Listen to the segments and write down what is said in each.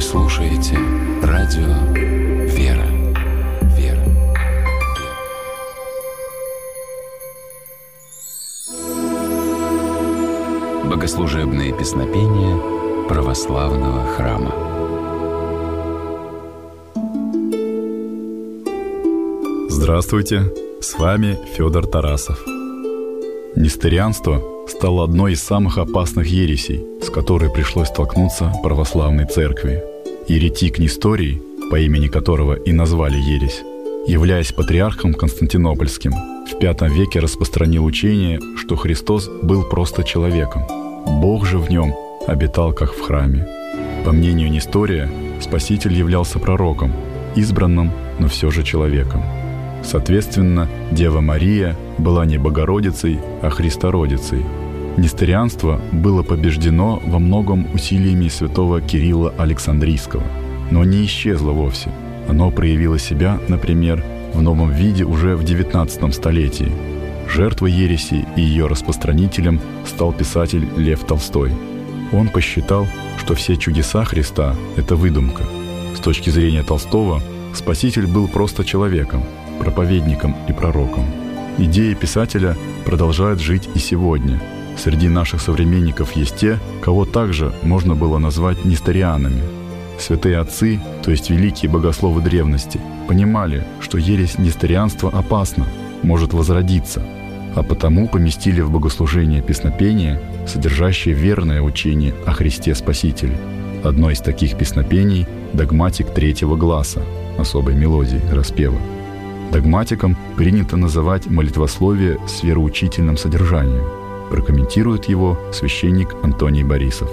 слушаете радио «Вера». Богослужебные песнопения православного храма. Здравствуйте, с вами Федор Тарасов. Несторианство стало одной из самых опасных ересей, с которой пришлось столкнуться православной церкви. Еретик Несторий, по имени которого и назвали ересь, являясь патриархом Константинопольским, в V веке распространил учение, что Христос был просто человеком. Бог же в нем обитал, как в храме. По мнению Нестория, Спаситель являлся пророком, избранным, но все же человеком. Соответственно, Дева Мария была не Богородицей, а Христородицей. Несторианство было побеждено во многом усилиями святого Кирилла Александрийского, но не исчезло вовсе. Оно проявило себя, например, в новом виде уже в XIX столетии. Жертвой ереси и ее распространителем стал писатель Лев Толстой. Он посчитал, что все чудеса Христа – это выдумка. С точки зрения Толстого, Спаситель был просто человеком, проповедником и пророком. Идеи писателя продолжают жить и сегодня. Среди наших современников есть те, кого также можно было назвать несторианами. Святые отцы, то есть великие богословы древности, понимали, что ересь несторианства опасна, может возродиться, а потому поместили в богослужение песнопения, содержащее верное учение о Христе Спасителе. Одно из таких песнопений – догматик третьего гласа, особой мелодии, распева. Догматиком принято называть молитвословие с вероучительным содержанием. Прокомментирует его священник Антоний Борисов.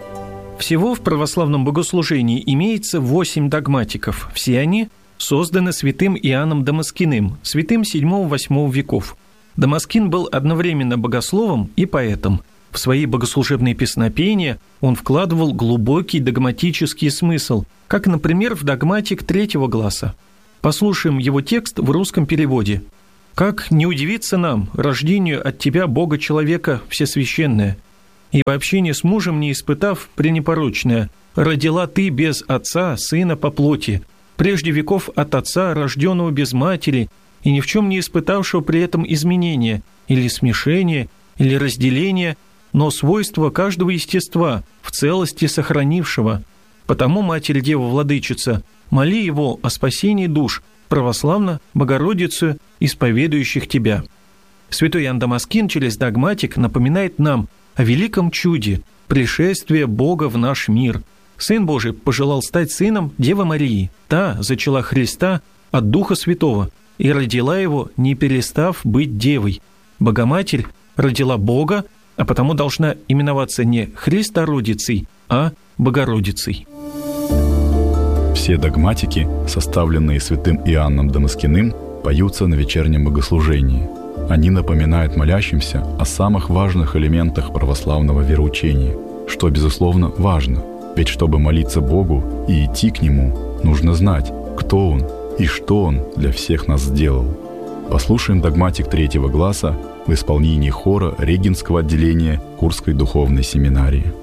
Всего в православном богослужении имеется 8 догматиков. Все они созданы святым Иоанном Дамаскиным, святым VII-VIII веков. Дамаскин был одновременно богословом и поэтом. В свои богослужебные песнопения он вкладывал глубокий догматический смысл, как, например, в догматик третьего гласа. Послушаем его текст в русском переводе. «Как не удивиться нам, рождению от тебя, Бога-человека всесвященное, и в общении с мужем не испытав пренепорочное, родила ты без отца сына по плоти, прежде веков от отца, рожденного без матери, и ни в чем не испытавшего при этом изменения, или смешения, или разделения, но свойства каждого естества в целости сохранившего. Потому, Матерь Дева Владычица, моли его о спасении душ, православно Богородицу, исповедующих тебя». Святой Иоанн Дамаскин через догматик напоминает нам о великом чуде пришествия Бога в наш мир. Сын Божий пожелал стать сыном Девы Марии. Та зачала Христа от Духа Святого и родила его, не перестав быть девой. Богоматерь родила Бога, а потому должна именоваться не Христородицей, а Богородицей. Все догматики, составленные святым Иоанном Дамаскиным, поются на вечернем богослужении. Они напоминают молящимся о самых важных элементах православного вероучения, что, безусловно, важно, ведь чтобы молиться Богу и идти к Нему, нужно знать, кто Он и что Он для всех нас сделал. Послушаем догматик третьего гласа в исполнении хора Регинского отделения Курской духовной семинарии.